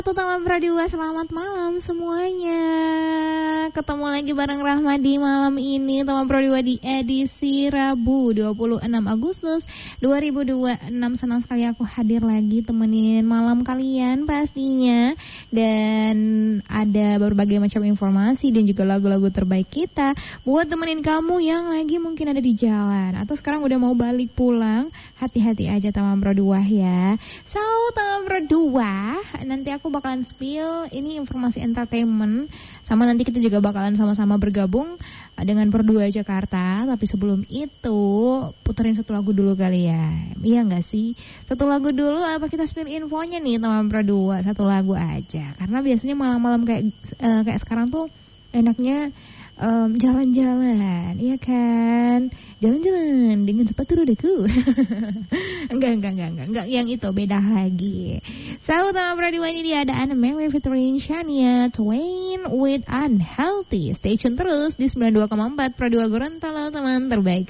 Teman Pradua, selamat malam semuanya. Ketemu lagi bareng Rahma di malam ini, teman Pradua, di edisi Rabu 26 Agustus 2026. Senang sekali aku hadir lagi temenin malam kalian pastinya. Dan ada berbagai macam informasi dan juga lagu-lagu terbaik kita buat temenin kamu yang lagi mungkin ada di jalan atau sekarang udah mau balik pulang. Hati-hati aja teman Pradua ya. So teman Pradua, nanti aku bakalan spill ini informasi entertainment, sama nanti kita juga bakalan sama-sama bergabung dengan Perdua Jakarta. Tapi sebelum itu puterin satu lagu dulu kali ya. Iya gak sih? Satu lagu dulu, apa kita spill infonya nih teman Perdua? Satu lagu aja, karena biasanya malam-malam kayak sekarang tuh enaknya jalan-jalan, iya kan? Jalan-jalan dengan sepatu rodaku. Enggak, yang itu beda lagi. Salut sama Pradua, ini dia ada Anna Mary featuring Shania Twain with Unhealthy. Stay tune terus di 92,4 Pradua Gorontalo, teman terbaik.